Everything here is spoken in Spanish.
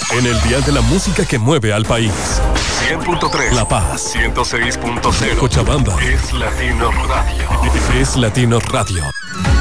En el dial de la música que mueve al país. 100.3. La Paz. 106.0. Cochabamba. Es Latino Radio. Es Latino Radio.